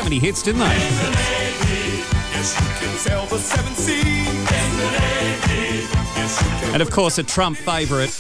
many hits, didn't they? And of course, a Trump favourite.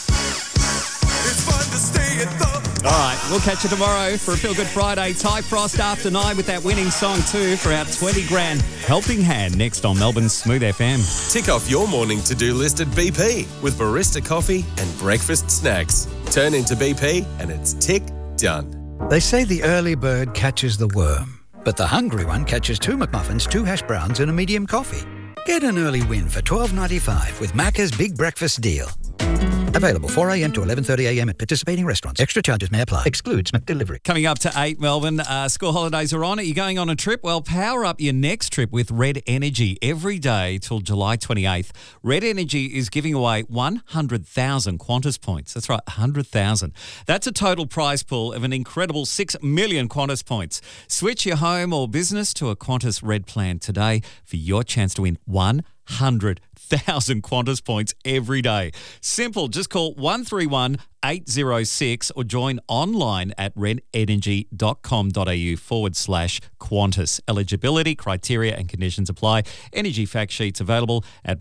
All right, we'll catch you tomorrow for a Feel Good Friday. Ty Frost after 9 with that winning song too for our 20 grand helping hand next on Melbourne's Smooth FM. Tick off your morning to-do list at BP with barista coffee and breakfast snacks. Turn into BP and it's tick done. They say the early bird catches the worm, but the hungry one catches 2 McMuffins, 2 hash browns and a medium coffee. Get an early win for $12.95 with Macca's Big Breakfast Deal. Available 4 a.m. to 11:30 a.m. at participating restaurants. Extra charges may apply. Excludes McDelivery. Coming up to 8, Melbourne, school holidays are on. Are you going on a trip? Well, power up your next trip with Red Energy every day till July 28th. Red Energy is giving away 100,000 Qantas points. That's right, 100,000. That's a total prize pool of an incredible 6 million Qantas points. Switch your home or business to a Qantas Red plan today for your chance to win 100,000 Qantas points every day. Simple. Just call 131 806 or join online at redenergy.com.au/Qantas. Eligibility, criteria and conditions apply. Energy fact sheets available at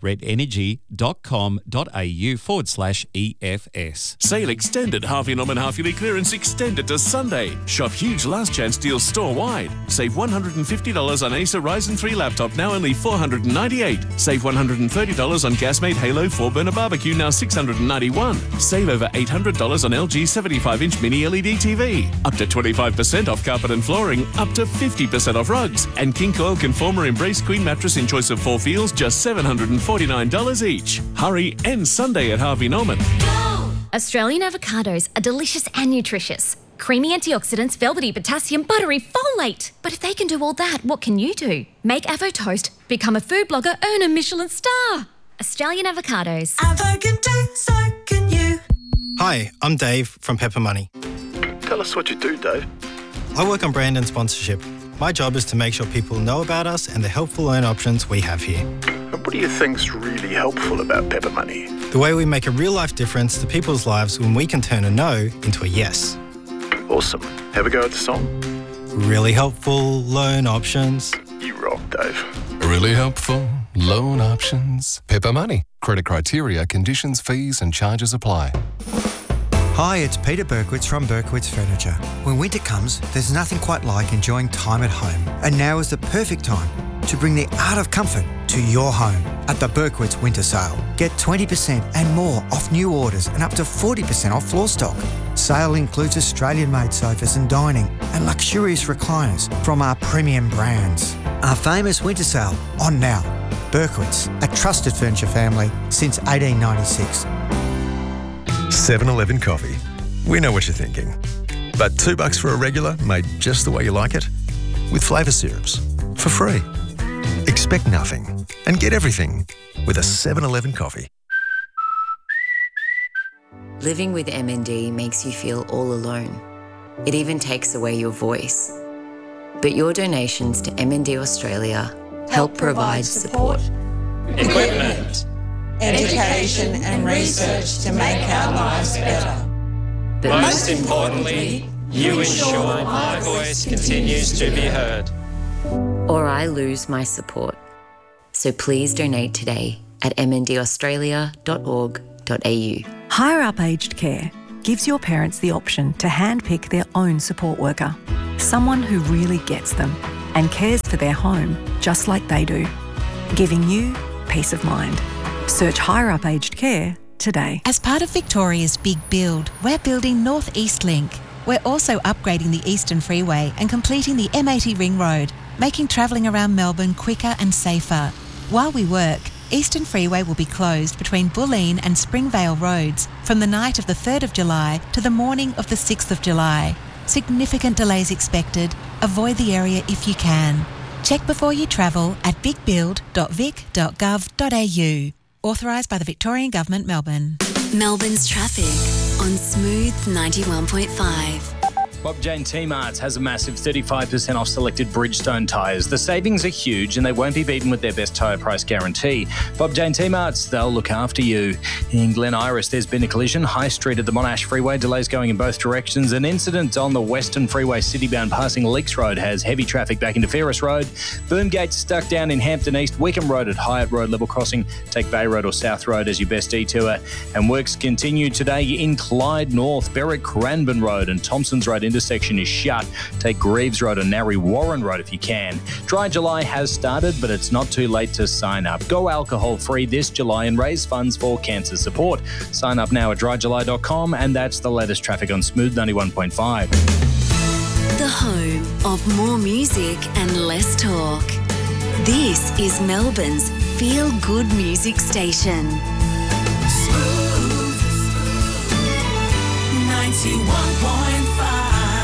redenergy.com.au/EFS. Sale extended. Harvey Norman half-yearly clearance extended to Sunday. Shop huge last chance deals store-wide. Save $150 on Acer Ryzen 3 laptop, now only $498. Save $130 on Gasmate Halo 4-burner barbecue, now $691. Save over $800 on LG 75-inch mini LED TV. Up to 25% off carpet and flooring. Up to 50% off rugs. And King Coil Conformer Embrace Queen mattress in choice of 4 feels, just $749 each. Hurry, end Sunday at Harvey Norman. Australian avocados are delicious and nutritious. Creamy antioxidants, velvety potassium, buttery folate. But if they can do all that, what can you do? Make Avo Toast, become a food blogger, earn a Michelin star. Australian avocados. Avo can do, so can you. Hi, I'm Dave from Pepper Money. Tell us what you do, Dave. I work on brand and sponsorship. My job is to make sure people know about us and the helpful loan options we have here. And what do you think's really helpful about Pepper Money? The way we make a real-life difference to people's lives when we can turn a no into a yes. Awesome. Have a go at the song? Really helpful loan options. You rock, Dave. Really helpful loan options. Pepper Money. Credit criteria, conditions, fees and charges apply. Hi, it's Peter Berkowitz from Berkowitz Furniture. When winter comes, there's nothing quite like enjoying time at home. And now is the perfect time to bring the art of comfort to your home at the Berkowitz Winter Sale. Get 20% and more off new orders and up to 40% off floor stock. Sale includes Australian-made sofas and dining and luxurious recliners from our premium brands. Our famous winter sale on now. Berkowitz, a trusted furniture family since 1896. 7-Eleven coffee. We know what you're thinking. But $2 for a regular made just the way you like it? With flavour syrups. For free. Expect nothing and get everything with a 7-Eleven coffee. Living with MND makes you feel all alone. It even takes away your voice. But your donations to MND Australia help provide support, equipment, education and research to make our lives better. But most importantly, you ensure my voice continues to be heard. Or I lose my support. So please donate today at mndaustralia.org.au. Higher Up Aged Care gives your parents the option to handpick their own support worker, someone who really gets them and cares for their home just like they do, giving you peace of mind. Search Higher Up Aged Care today. As part of Victoria's Big Build, we're building North East Link. We're also upgrading the Eastern Freeway and completing the M80 Ring Road, making travelling around Melbourne quicker and safer. While we work, Eastern Freeway will be closed between Bulleen and Springvale roads from the night of the 3rd of July to the morning of the 6th of July. Significant delays expected. Avoid the area if you can. Check before you travel at bigbuild.vic.gov.au. Authorised by the Victorian Government, Melbourne. Melbourne's traffic on Smooth 91.5. Bob Jane T-Marts has a massive 35% off selected Bridgestone tyres. The savings are huge and they won't be beaten with their best tyre price guarantee. Bob Jane T-Marts, they'll look after you. In Glen Iris, there's been a collision. High Street at the Monash Freeway, delays going in both directions. An incident on the Western Freeway citybound passing Leaks Road has heavy traffic back into Ferris Road. Boomgate's stuck down in Hampton East. Wickham Road at Hyatt Road level crossing. Take Bay Road or South Road as your best detour. And works continue today in Clyde North. Berwick Cranbourne Road and Thompson's Road intersection is shut. Take Greaves Road and Narry Warren Road if you can. Dry July has started, but it's not too late to sign up. Go alcohol-free this July and raise funds for cancer support. Sign up now at dryjuly.com, and that's the latest traffic on Smooth 91.5. The home of more music and less talk. This is Melbourne's feel-good music station. Smooth 91.5.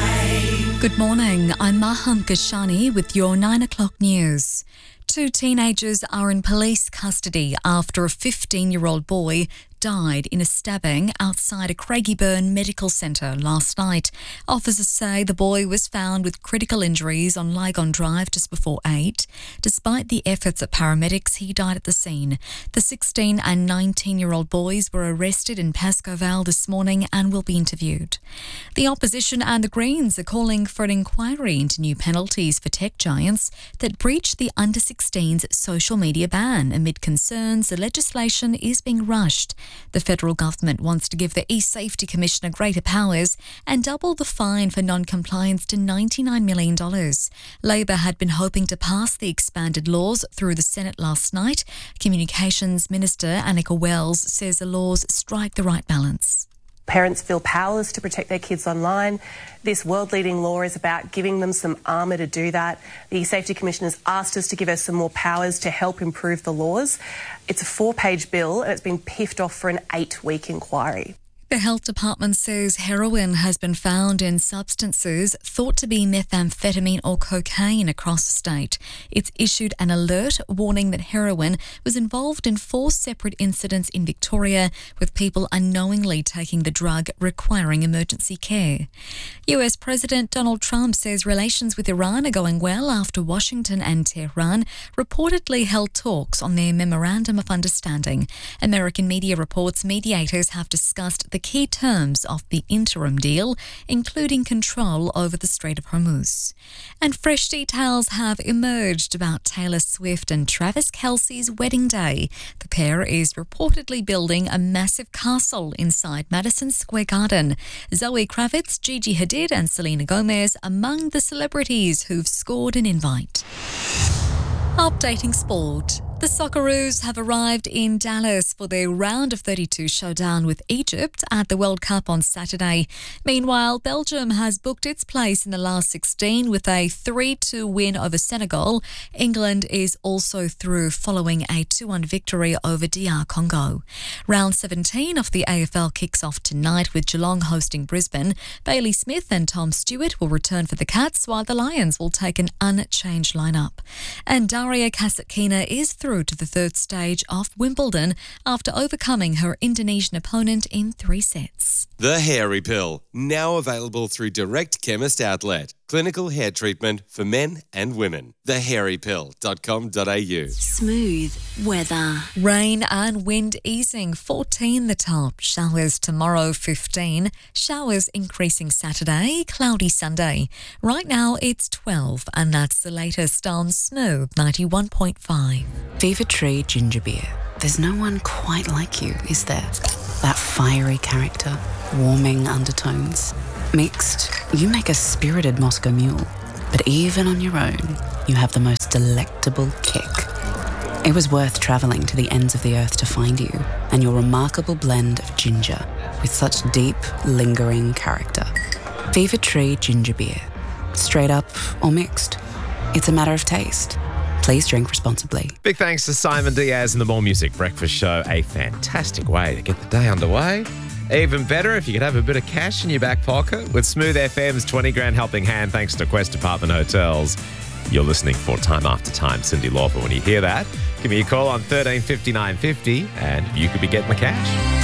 Good morning, I'm Maham Kashani with your 9 o'clock news. 2 teenagers are in police custody after a 15-year-old boy died in a stabbing outside a Craigieburn Medical Centre last night. Officers say the boy was found with critical injuries on Lygon Drive just before 8. Despite the efforts of paramedics, he died at the scene. The 16 and 19-year-old boys were arrested in Pascoe Vale this morning and will be interviewed. The opposition and the Greens are calling for an inquiry into new penalties for tech giants that breach the under-16s social media ban amid concerns the legislation is being rushed. The federal government wants to give the eSafety Commissioner greater powers and double the fine for non-compliance to $99 million. Labor had been hoping to pass the expanded laws through the Senate last night. Communications Minister Annika Wells says the laws strike the right balance. Parents feel powerless to protect their kids online. This world-leading law is about giving them some armour to do that. The Safety Commission has asked us to give us some more powers to help improve the laws. It's a 4-page bill and it's been piffed off for an 8-week inquiry. The Health Department says heroin has been found in substances thought to be methamphetamine or cocaine across the state. It's issued an alert warning that heroin was involved in 4 separate incidents in Victoria, with people unknowingly taking the drug requiring emergency care. US President Donald Trump says relations with Iran are going well after Washington and Tehran reportedly held talks on their Memorandum of Understanding. American media reports mediators have discussed the key terms of the interim deal, including control over the Strait of Hormuz. And fresh details have emerged about Taylor Swift and Travis Kelce's wedding day. The pair is reportedly building a massive castle inside Madison Square Garden. Zoe Kravitz, Gigi Hadid and Selena Gomez among the celebrities who've scored an invite. Updating sport. The Socceroos have arrived in Dallas for their round of 32 showdown with Egypt at the World Cup on Saturday. Meanwhile, Belgium has booked its place in the last 16 with a 3-2 win over Senegal. England is also through following a 2-1 victory over DR Congo. Round 17 of the AFL kicks off tonight with Geelong hosting Brisbane. Bailey Smith and Tom Stewart will return for the Cats, while the Lions will take an unchanged lineup. And Daria Kasatkina is through to the 3rd stage of Wimbledon after overcoming her Indonesian opponent in 3 sets. The Hairy Pill, now available through Direct Chemist Outlet. Clinical hair treatment for men and women. thehairypill.com.au. Smooth weather. Rain and wind easing, 14 the top. Showers tomorrow, 15. Showers increasing Saturday, cloudy Sunday. Right now it's 12, and that's the latest on Smooth 91.5. Fever Tree Ginger Beer. There's no one quite like you, is there? That fiery character, warming undertones. Mixed, you make a spirited Moscow Mule. But even on your own, you have the most delectable kick. It was worth travelling to the ends of the earth to find you and your remarkable blend of ginger with such deep, lingering character. Fever Tree Ginger Beer. Straight up or mixed. It's a matter of taste. Please drink responsibly. Big thanks to Simon Diaz and the More Music Breakfast Show. A fantastic way to get the day underway. Even better if you could have a bit of cash in your back pocket with Smooth FM's 20 grand helping hand thanks to Quest Apartment Hotels. You're listening for Time After Time, Cyndi Lauper. When you hear that, give me a call on 13 59 50 and you could be getting the cash.